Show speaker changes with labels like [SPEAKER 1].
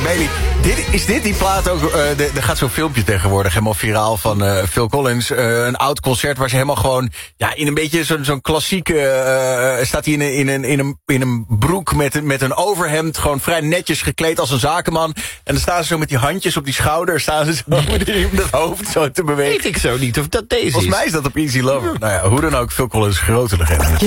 [SPEAKER 1] Bailey. Is dit die plaat ook... Er gaat zo'n filmpje tegenwoordig helemaal viraal van Phil Collins. Een oud concert waar ze helemaal gewoon... Ja, in een beetje zo'n klassieke... staat hij in een broek met een overhemd. Gewoon vrij netjes gekleed als een zakenman. En dan staan ze zo met die handjes op die schouder. Staan ze zo met dat hoofd zo te bewegen.
[SPEAKER 2] Weet ik zo niet of dat deze is.
[SPEAKER 1] Volgens mij is dat op Easy Lover. Nou ja, hoe dan ook, Phil Collins, grote legende.